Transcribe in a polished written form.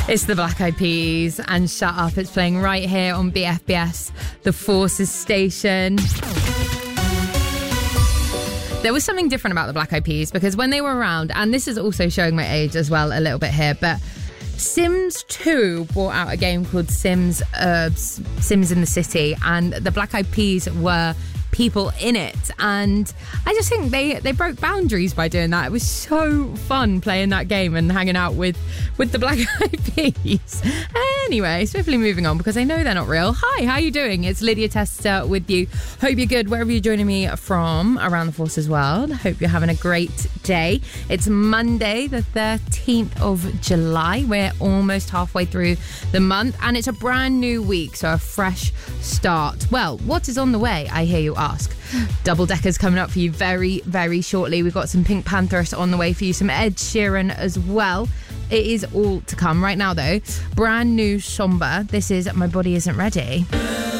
It's the Black Eyed Peas and Shut Up. It's playing right here on BFBS, the Forces station. There was something different about the Black Eyed Peas because when they were around, and this is also showing my age as well a little bit here, but Sims 2 brought out a game called Sims in the City, and the Black Eyed Peas were people in it, and I just think they broke boundaries by doing that. It was so fun playing that game and hanging out with the Black Eyed Peas. Anyway, swiftly moving on because I know they're not real. Hi, how are you doing? It's Lydia Tester with you. Hope you're good wherever you're joining me from around the Forces world. Hope you're having a great day. It's Monday the 13th of July. We're almost halfway through the month and it's a brand new week, so a fresh start. Well, what is on the way, I hear you ask? Double Deckers coming up for you very, very shortly. We've got some Pink Panthers on the way for you, some Ed Sheeran as well. It is all to come. Right now, though, brand new Somber. This is My Body Isn't Ready.